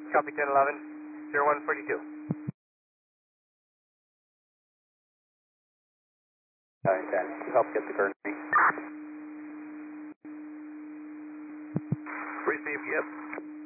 Copy 1011, 0142. Help get the Gurney. Receive, yep.